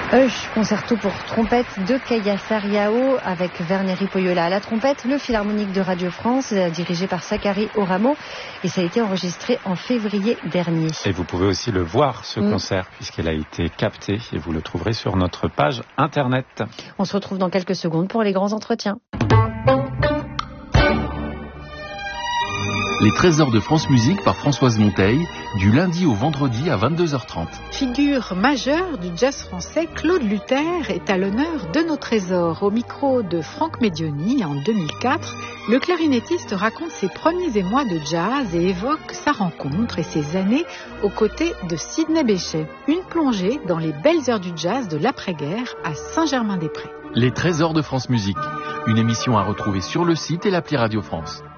Concerto pour trompette de Kayasar Yao avec Verneri Poyola à la trompette, le Philharmonique de Radio France dirigé par Zachary Oramo, et ça a été enregistré en février dernier. Et vous pouvez aussi le voir, ce concert, puisqu'il a été capté, et vous le trouverez sur notre page internet. On se retrouve dans quelques secondes pour les grands entretiens. Les Trésors de France Musique par Françoise Monteil, du lundi au vendredi à 22h30. Figure majeure du jazz français, Claude Luther est à l'honneur de nos trésors. Au micro de Franck Medioni en 2004, le clarinettiste raconte ses premiers émois de jazz et évoque sa rencontre et ses années aux côtés de Sidney Bechet. Une plongée dans les belles heures du jazz de l'après-guerre à Saint-Germain-des-Prés. Les Trésors de France Musique, une émission à retrouver sur le site et l'appli Radio France.